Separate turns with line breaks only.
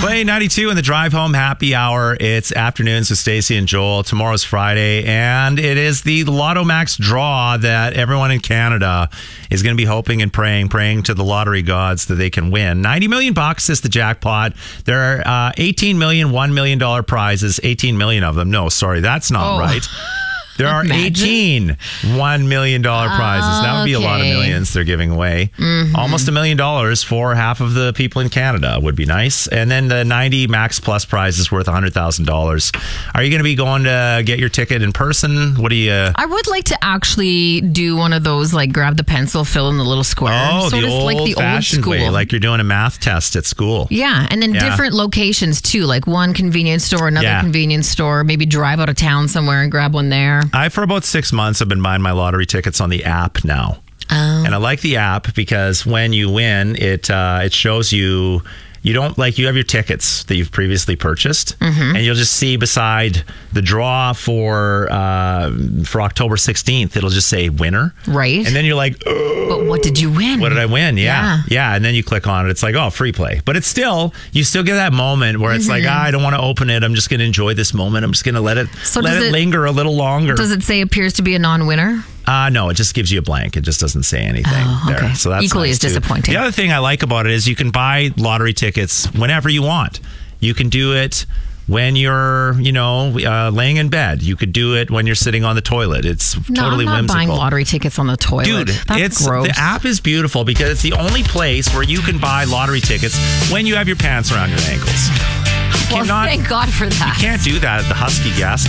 Play 92 in the drive home happy hour. It's afternoons with Stacey and Joel. Tomorrow's Friday, and it is the Lotto Max draw that everyone in Canada is going to be hoping and praying to the lottery gods that they can win. 90 million bucks is the jackpot. There are 18 million $1 million prizes. 18 million of them. No, sorry, that's not right. There are 18 $1 million prizes. That would be a lot of millions they're giving away. Almost $1 million for half of the people in Canada would be nice. And then the 90 Max Plus prize is worth $100,000. Are you going to be going to get your ticket in person? What do you...
I would like to actually do one of those, like grab the pencil, fill in the little square.
Oh,
sort
the
of like the old school
way, like you're doing a math test at school.
Yeah, and then different locations too, like one convenience store, another convenience store, maybe drive out of town somewhere and grab one there.
For about 6 months, I've been buying my lottery tickets on the app now.
Oh.
And I like the app because when you win, it shows you... You don't you have your tickets that you've previously purchased, and you'll just see beside the draw for October 16th, it'll just say winner.
Right.
And then you're like,
but what did you win?
What did I win? Yeah. And then you click on it. It's like, oh, free play. But it's still, you still get that moment where it's like, I don't want to open it. I'm just going to enjoy this moment. I'm just going to let it linger a little longer.
Does it say appears to be a non-winner?
No, it just gives you a blank. It just doesn't say anything there.
Okay.
So that's
equally
nice
as disappointing.
The other thing I like about it is you can buy lottery tickets whenever you want. You can do it when you're, laying in bed. You could do it when you're sitting on the toilet. It's totally
I'm not
whimsical.
buying lottery tickets on the toilet.
Dude,
that's gross.
The app is beautiful because it's the only place where you can buy lottery tickets when you have your pants around your ankles.
Well, thank God for that.
You can't do that at the Husky gas station.